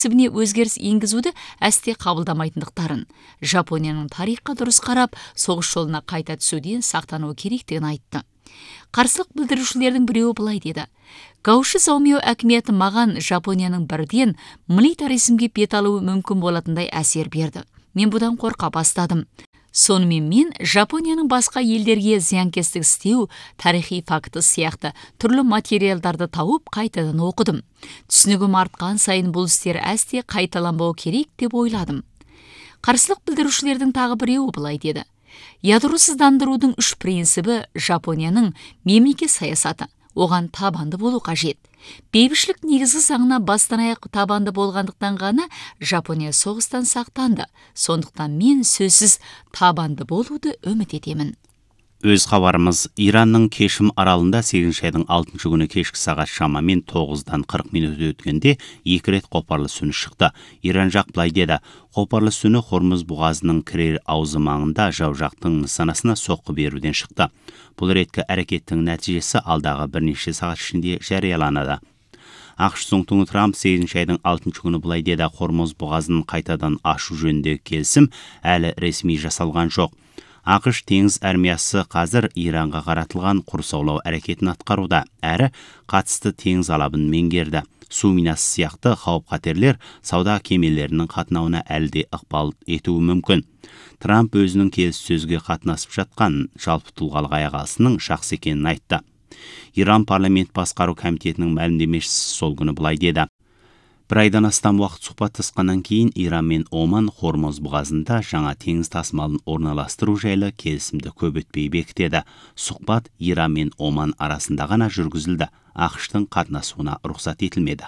сібіне өзгеріс енгізуді әсте қабылдамайтындықтарын, Жапонияның тарихқа дұрыс қарап, соғыс жолына қайта түсуден сақтануы керектігін айтты. Қарсылық білдірушілердің біреуі былай деді: Гауши Заумио әкіметі маған Жапонияның бірден милитаризмге бет алуы мүмкін болатындай әсер берді. Мен бұдан қорқа бастадым. Сонымен мен Жапонияның басқа елдерге зиянкестік істеу, тарихи факты сияқты түрлі материалдарды тауып қайтадан оқыдым. Түсінігім артқан сайын бұл істер әсте қайталанбау керек деп ойладым. Қарсылық білдірушілердің тағы біреуі былай деді: Ядросыздандырудың 3 принципі Жапонияның мемлекет саясаты. Оған табанды болу қажет. Бейбітшілік негізгі заңына бастан аяқ табанды болғандықтан ғана Жапония соғыстан сақтанды. Сондықтан мен сөзсіз табанды болуды үміт етемін. Өз хабарымыз: Иранның Кешім аралында 8 айдың 6 күні кешкі сағат шамамен 9-дан 40 минут өткенде 2 рет қопарлы сүні шықты. Иран жақ былай деді: қопарлы сүні Хормуз бұғазының кірер аузы маңында жау жақтың нысанасына соққы беруден шықты. Бұл реткі әрекеттің нәтижесі алдағы бірнеше сағат ішінде жарияланады. ақш Соңтуңы Трамп 8 айдың 6 күні былай деді: Хормуз бұғазын қайтадан ашу жөнінде келісім әлі ресми жасалған жоқ. ақш теңіз армиясы қазір Иранға қаратылған құрсаулау әрекетін атқаруда, әрі қатысты теңіз алабын меңгерді. Су минасы сияқты қауіп-қатерлер сауда кемелерінің қатынауына әлде ықпал етуі мүмкін. Трамп өзінің келіссөзге қатынасып жатқан жалпы тұлғалық аяғасының шақсы екенін айтты. Иран парламент басқару комитетінің мәлімдемешісі сол күні былай деді: Бір айдан астам уақыт сұхбаттасқаннан кейін Иран мен Оман Хормуз бұғазында жаңа теңіз тасымалын орналастыру жайлы келісімді көп өтпей бекітеді. Сұхбат Иран мен Оман арасында ғана жүргізілді. ақштың қатынасуына рұқсат етілмеді.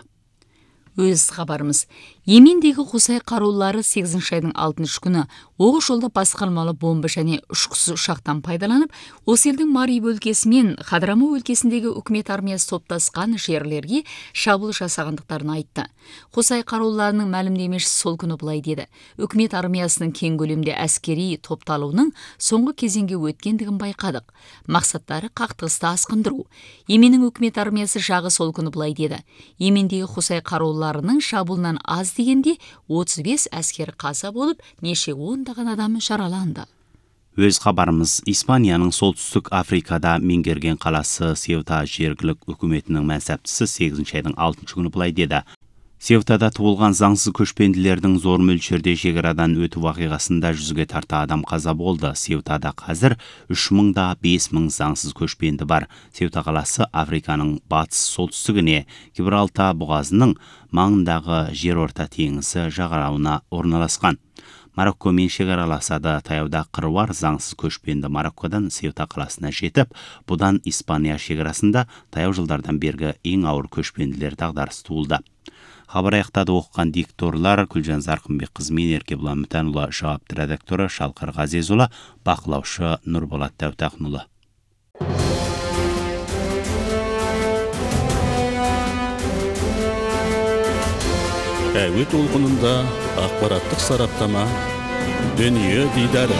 Өз хабарымыз: Йемендегі Хусай қарулары 8 айдың 6 күні оғы жолда басқармалы бомба және ұшқысы ұшақтан пайдаланып, осы елдің Мариб өлкесі мен Хадраму өлкесіндегі үкімет армиясы топтасқан жерлерге шабуыл жасағандықтарын айтты. Хусай қаруларының мәлімдемешісі сол күні былай деді: үкімет армиясының кең көлемде әскери топталуының соңғы кезеңге өткендігін байқадық. Мақсаттары қақтығысты асқындыру. Йеменнің үкімет армиясы жағы сол күні былай деді: Йемендегі Хусай қаруларының шабуылынан аз дегенде 35 әскер қаза болып, неше ондаған адам жараланды. Өз хабарымыз: Испанияның солтүстік Африкада меңгерген қаласы Сеута жергілік үкіметінің мәнсаптысы 8 айдың 6 күні былай деді: Сеутада туылған заңсыз көшпенділердің зор мөлшерде шекарадан өту вақиғасында 100-ге тарта адам қаза болды. Сеутада қазір 3000-да 5000 заңсыз көшпенді бар. Сеута қаласы Африканың батыс солтүстігіне, Гибралтар бұғазының маңындағы жерорта теңізі жағалауына орналасқан. Мароккомен шекараласады. Таяуда қыруар заңсыз көшпенді Мароккодан Сеута қаласына жетіп, бұдан Испания шекарасында таяу жылдардан бергі ең ауыр көшпенділер дағдарысы туылды. Хабар аяқтады. Оқыған дикторлар Күлжан Зарқынбекқызы мен Еркебұлан Мүтәнұлы, жауапты редакторы Шалқар Ғазезұлы, бақылаушы Нұрболат Дәутақұлы. Әуе толқынында ақпараттық сараптама, дүние дидары.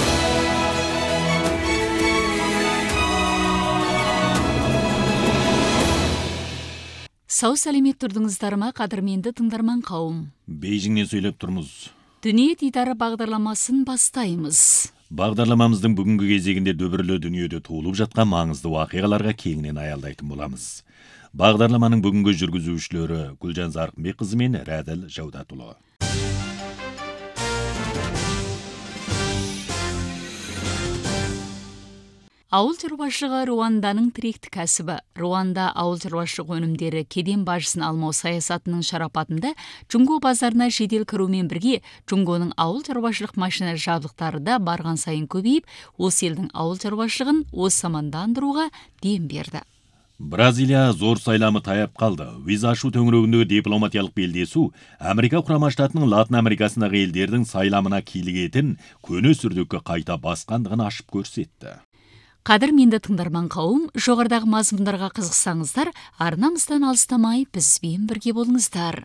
Сау сәлемет тұрдыңыздар ма, қадірменді тыңдарман қауым? Бейжіңнен сөйлеп тұрмыз. Дүние дидары бағдарламасын бастаймыз. Бағдарламамыздың бүгінгі кезегінде дүбірлі дүниеде туылып жатқан маңызды уақиғаларға кеңінен аялдайтын боламыз. Бағдарламаның бүгінгі жүргізушілері Күлжан Зарқынбекқызы мен Рәділ Жаудатұлы. Ауыл шаруашылығы Руанданың тіректі кәсібі. Руанда ауыл шаруашылығы өнімдері кеден бажысын алмау саясатының шарапатында Джунго базарына жедел кірумен бірге Джунгоның ауыл шаруашылық машина жабдықтары да барған сайын көбейіп, осы елдің ауыл шаруашылығын осы мамандандыруға дем берді. Бразилия зор сайламы таяп қалды. Виза ашу төңірегіндегі дипломатиялық белдесу Америка құрама штатының Латын Америкасындағы елдердің сайламына килігетін көне сүрдікке қайта басқандығын ашып көрсетті. Қадірменді тыңдарман қауым, жоғарыдағы мазмұндарға қызықсаңыздар, арнамыздан алыстамай бізбен бірге болыңыздар.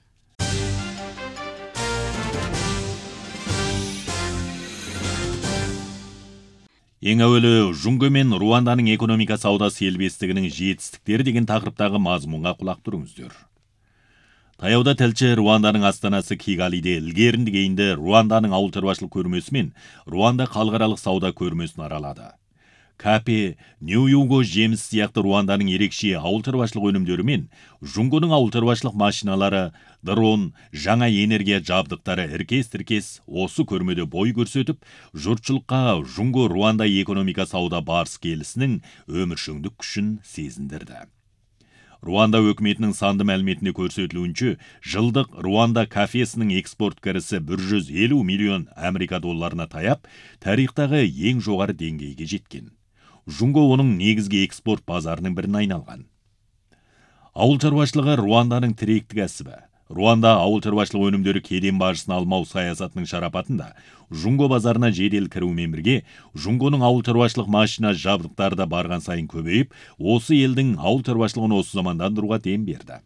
Ең әуелі Джунго мен Руанданың экономика сауда селбестігінің жетістіктері деген тақырыптағы мазмұнға құлақ тұрыңыздар. Таяуда тілші Руанданың астанасы Кигалиде ілгерінді кейінді Руанданың ауыл шаруашылық көрмесі мен Руанда халықаралық сауда көрмесін аралады. Капе, Нью-Юго жеміс сияқты Руанданың ерекше ауыл шаруашылық өнімдері мен Жунгоның ауыл шаруашылық машиналары, дрон, жаңа энергия жабдықтары іркес-тіркес осы көрмеде бой көрсетіп, жұртшылыққа Жунго Руанда экономика сауда барыс келісінің өміршеңдік күшін сезіндірді. Руанда өкіметінің санды мәліметіне көрсетілуінше, жылдық Руанда кафесінің экспорт кірісі 150 миллион Америка долларына таяп, тарихтағы ең жоғары деңгейге жеткен. Жунго оның негізгі экспорт базарының бірін айналған. Ауыл шаруашылығы Руанданың тіректік кәсібі. Руанда ауыл шаруашылық өнімдері кеден бажысын алмау саясатының шарапатында Жунго базарына жедел кірумен бірге Жунгоның ауыл шаруашылық машина жабдықтары да барған сайын көбейіп, осы елдің ауыл шаруашылығын осы замандандыруға дем берді.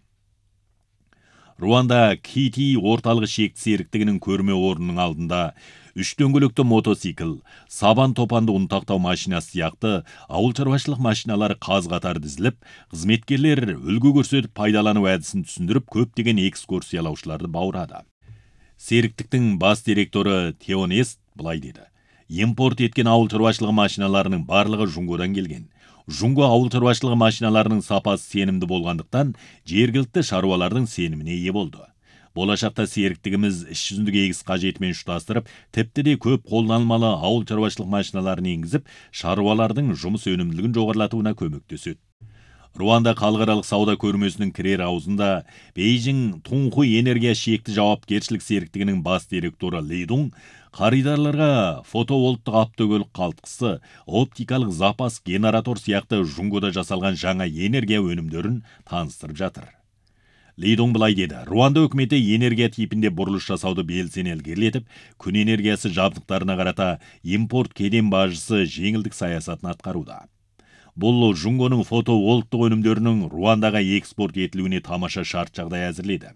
Руанда Кити орталығы шекті серіктігінің көрме орнының алдында 3 дөңгелекті мотоцикл, сабан топанды ұнтақтау машинасы сияқты ауыл шаруашылық машиналары қаз-қатар дізіліп, қызметкерлер үлгі көрсетіп пайдалану әдісін түсіндіріп, көптеген экскурсиялаушыларды баурады. Серіктіктің бас директоры Теонест былай деді: импорт еткен ауыл шаруашылығы машиналарының барлығы Жунгодан келген. Жунго ауыл шаруашылығы машиналарының сапасы сенімді болғандықтан, жергілікті шаруалардың сеніміне ие болды. Болашақта серіктігіміз іс жүзінде егіс қажетімен ұштастырып, тіпті де көп қолданылмалы ауыл шаруашылық машиналарын енгізіп, шаруалардың жұмыс өнімділігін жоғарылатуына көмектеседі. Руанда халықаралық сауда көрмесінің кірер аузында Бейжің Тунхуй энергия шекті жауапкершілік серіктігінің бас директоры Лидун қаридарларға фотовольттық автокөлік қалтқысы, оптикалық запас генератор сияқты Жунгода жасалған жаңа энергия өнімдерін таныстырып жатыр. Лидун былай деді: Руанда өкіметі энергия типінде бұрылыс жасауды белсене ілгерілетіп, күн энергиясы жабдықтарына қарата импорт кеден бажысы жеңілдік саясатын атқаруда. Бұл Жунгоның фотовольттық өнімдерінің Руандаға экспорт етілуіне тамаша шарт жағдай әзірледі.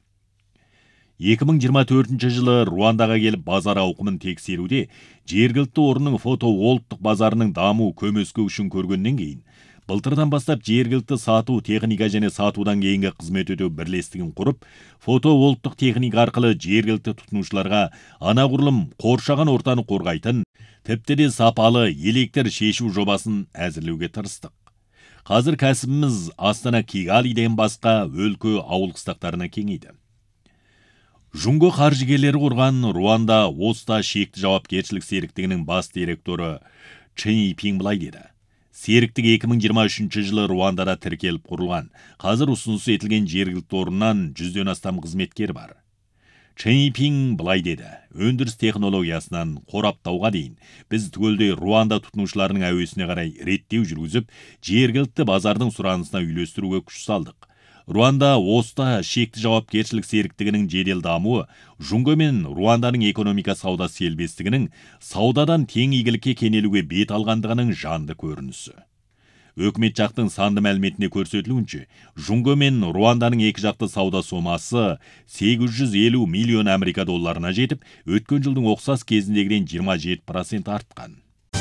2024 жылы Руандаға келіп базар ауқымын тексеруде, жергілікті орынның фотовольттық базарының даму көмескі үшін көргеннен кейін, былтырдан бастап жергілікті сату техника және сатудан кейінгі қызмет өтеу бірлестігін құрып, фотовольттық техника арқылы жергілікті тұтынушыларға анағұрлым қоршаған ортаны қорғайтын, тіпті де сапалы электр шешу жобасын әзірлеуге тырыстық. Қазір кәсібіміз Астана Кигалиден басқа өлкө ауыл қыстақтарына кеңейді. Жунго қаржыгерлері құрған Руанда Оста шекті жауапкершілік серіктігінің бас директоры Чен Пинг былай деді: серіктік 2023 жылы Руандада тіркеліп құрылған. Қазір ұсынысы етілген жергілікті орыннан 100-ден астам қызметкер бар. Чен Пинг былай деді: өндіріс технологиясынан қораптауға дейін біз түгелдей Руанда тұтынушыларының әуесіне қарай реттеу жүргізіп, жергілікті базардың сұранысына үйлестіруге күш салдық. Руанда Оста шекті жауапкершілік серіктігінің жедел дамуы Жунго мен Руанданың экономика сауда селбестігінің саудадан тең игілікке кенелуге бет алғандығының жанды көрінісі. Өкімет жақтың санды мәліметіне көрсетілуінше, Жунго мен Руанданың екі жақты сауда сомасы 850 миллион Америка долларына жетіп, өткен жылдың ұқсас кезіндегіден 27% артқан.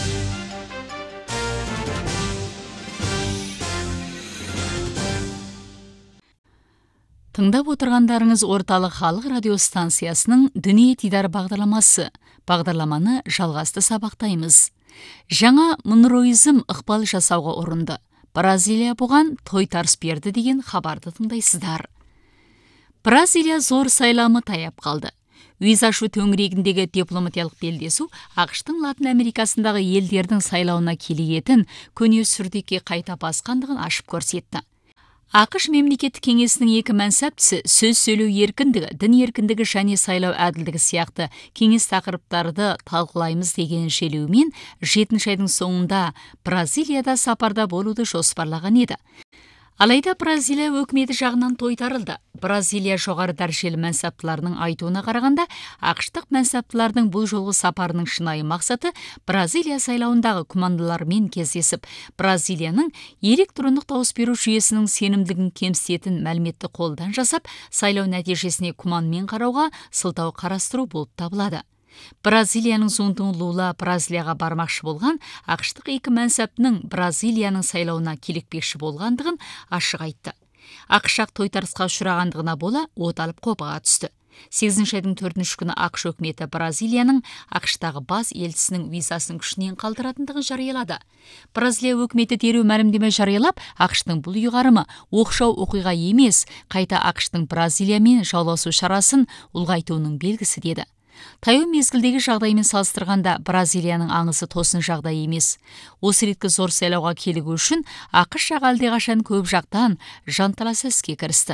Тыңдап отырғандарыңыз орталық халық радиостанциясының Дүние Дидар бағдарламасы. Бағдарламаны жалғасты сабақтаймыз. Жаңа монроизм ықпал жасауға ұрынды. Бразилия бұған тойтарыс берді деген хабарды тыңдайсыздар. Бразилия зор сайламы таяп қалды. Визашу төңірегіндегі дипломатиялық белдесу ақш-тың Латын Америкасындағы елдердің сайлауына келетін көне сүрдекке қайта басқандығын ашып көрсетті. ақш мемлекеттік кеңесінің екі мәнсаптісі сөз сөйлеу еркіндігі, дін еркіндігі және сайлау әділдігі сияқты кеңес тақырыптарды талқылаймыз деген желеумен 7 айдың соңында Бразилияда сапарда болуды жоспарлаған еді. Алайда Бразилия өкіметі жағынан тойтарылды. Бразилия жоғары дәрежелі мәнсаптыларының айтуына қарағанда, ақштық мәнсаптылардың бұл жолғы сапарының шынайы мақсаты Бразилия сайлауындағы күмәндылармен кездесіп, Бразилияның электрондық дауыс беру жүйесінің сенімділігін кемсітетін мәліметті қолдан жасап, сайлау нәтижесіне күмәнмен қарауға сылтау қарастыру болып табылады. Бразилияның зондың Лула Бразилияға бармақшы болған ақштық екі мәнсаптының Бразилияның сайлауына келекпекші болғандығын ашық айтты. ақш жақ тойтарысқа ұшырағандығына бола от алып қопаға түсті. 8 айдың 4 күні ақш өкіметі Бразилияның ақштағы бас елшісінің визасын күшінен қалдыратындығын жариялады. Бразилия өкіметі дереу мәлімдеме жариялап, ақштың бұл ұйғарымы оқшау оқиға емес, қайта ақштың Бразилиямен жауласу шарасын ұлғайтуының белгісі деді. Таяу мезгілдегі жағдаймен салыстырғанда Бразилияның аңысы тосын жағдай емес. Осы реткі зор сайлауға келігі үшін ақш жағы әлдеқашан көп жақтан жанталаса іске кірісті.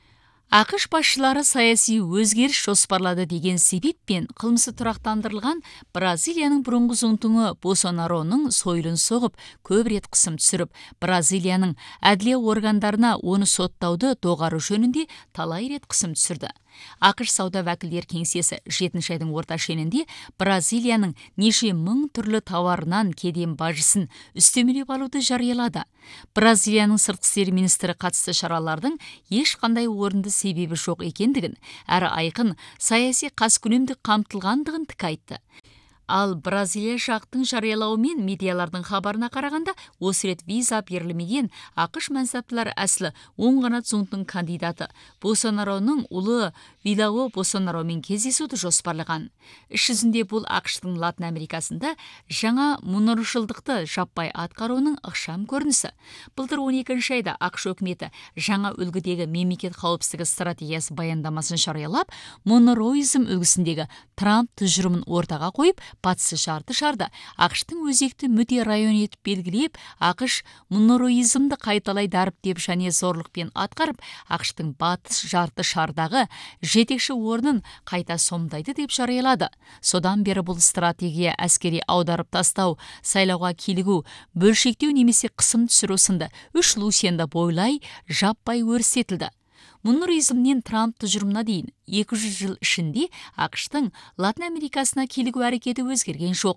ақш басшылары саяси өзгеріс жоспарлады деген себеппен қылмысы тұрақтандырылған Бразилияның бұрынғы зұңтыңы Болсонароның сойылын соғып, көп рет қысым түсіріп, Бразилияның әділет органдарына оны соттауды доғару жөнінде талай рет қысым түсірді. ақш сауда вәкілдер кеңсесі 7 айдың орта шенінде Бразилияның неше мың түрлі тауарынан кеден бажысын үстемелеп алуды жариялады. Бразилияның сыртқы істер министрі қатысты шаралардың ешқандай орынды себебі жоқ екендігін, әрі айқын саяси қаскүнемдік қамтылғандығын тік айтты. Ал Бразилия жақтың жариялауы мен медиалардың хабарына қарағанда, осы рет виза берілмеген ақш мәнсаптылар әсілі оң қанат зұңтың кандидаты Болсонароның ұлы Вилау Болсонаромен кездесуді жоспарлаған. Іс жүзінде бұл ақштың Латын Америкасында жаңа мұныршылдықты жаппай атқаруының ықшам көрінісі. Былтыр 12 айда ақш өкіметі жаңа үлгідегі мемлекет қауіпсіздігі стратегиясы баяндамасын жариялап, монроизм үлгісіндегі Трамп тұжырымын ортаға қойып, батысы жарты шарды ақштың өзекті мүдде район етіп белгілеп, ақш монроизмді қайталай дәріптеп және зорлықпен атқарып, ақштың батыс жарты шардағы жетекші орнын қайта сомдайды деп жариялады. Содан бері бұл стратегия әскери аударып тастау, сайлауға келігу, бөлшектеу немесе қысым түсіру сынды 3 лусенді бойлай жаппай өрістетілді. Монроизмнен Трамп тұжырымына дейін 200 жыл ішінде ақштың Латын Америкасына келігу әрекеті өзгерген жоқ.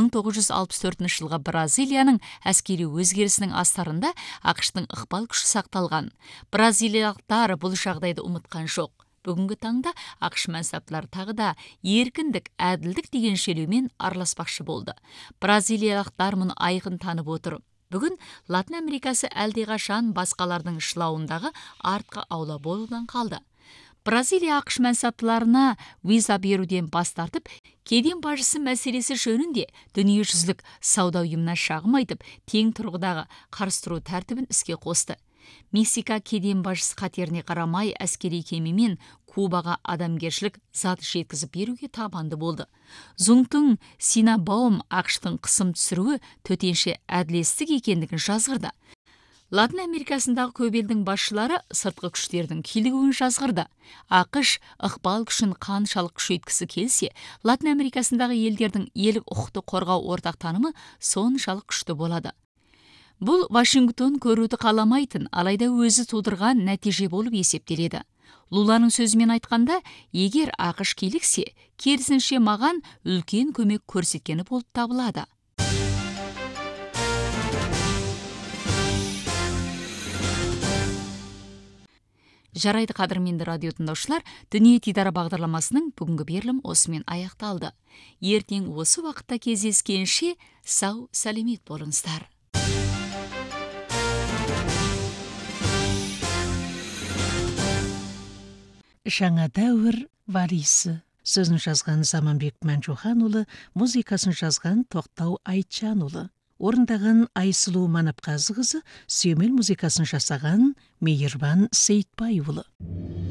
1964 жылғы Бразилияның әскери өзгерісінің астарында ақштың ықпал күші сақталған. Бразилиялықтар бұл жағдайды ұмытқан жоқ. Бүгінгі таңда ақш мәнсаптылар тағы да еркіндік, әділдік деген шелеумен араласпақшы болды. Бразилиялықтар мұны айқын танып отыр. Бүгін Латын Америкасы әлдеқашан басқалардың шылауындағы артқы аула болудан қалды. Бразилия ақш мәнсаптыларына виза беруден бас тартып, кеден бажысы мәселесі жөнінде дүниежүзілік сауда ұйымына шағым айтып, тең тұрғыдағы қарастыру тәртібін іске қосты. Мексика кеден бажысы қатеріне қарамай әскери кемемен Кубаға адамгершілік зат жеткізіп беруге табанды болды. Зұңтың Синабаум ақштың қысым түсіруі төтенше әділетсіздік екендігін жазғырды. Латын Америкасындағы көп елдің басшылары сыртқы күштердің килігуін жазғырды. ақш ықпал күшін қаншалық күшейткісі келсе, Латын Америкасындағы елдердің елік құқықты қорғау ортақ танымы соншалық күшті болады. Бұл Вашингтон көруді қаламайтын, алайда өзі тудырған нәтиже болып есептеледі. Луланың сөзімен айтқанда, егер ақш келіксе, керісінше маған үлкен көмек көрсеткені болып табылады. Жарайды қадірменді радио тыңдаушылар, Дүние Дидары бағдарламасының бүгінгі берілім осымен аяқталды. Ертең осы уақытта кездескенше сау, сәлемет болыңыздар. Жаңа дәуір валисі. Сөзін жазған Заманбек Мәнжуханұлы, музыкасын жазған Тоқтау Айтжанұлы. Орындаған Айсұлу Манапқазықызы, сүйемел музыкасын жасаған Мейірбан Сейтбайұлы.